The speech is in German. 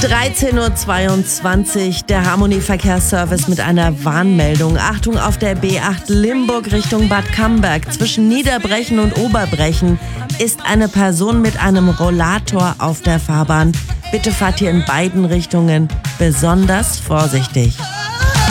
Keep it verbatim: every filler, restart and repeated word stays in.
dreizehn Uhr zweiundzwanzig, der Harmonie Verkehrsservice mit einer Warnmeldung. Achtung, auf der B acht Limburg Richtung Bad Camberg zwischen Niederbrechen und Oberbrechen ist eine Person mit einem Rollator auf der Fahrbahn. Bitte fahrt hier in beiden Richtungen besonders vorsichtig.